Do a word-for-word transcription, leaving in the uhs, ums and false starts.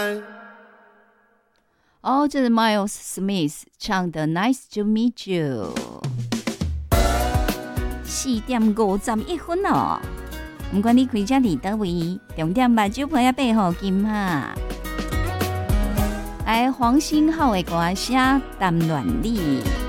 哦，这是 Miles Smith 唱的《Nice to Meet You》。四点五十一分哦，不管你开车伫倒位，重点目睭配啊背后金哈。来，黄星浩的歌写《谈恋你》。